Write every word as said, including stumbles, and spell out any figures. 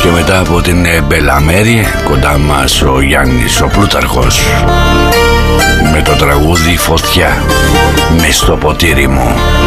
Και μετά από την Μπελαμέρη, κοντά μας ο Γιάννης ο Πλούταρχος με το τραγούδι «Φωτιά» μες στο ποτήρι μου.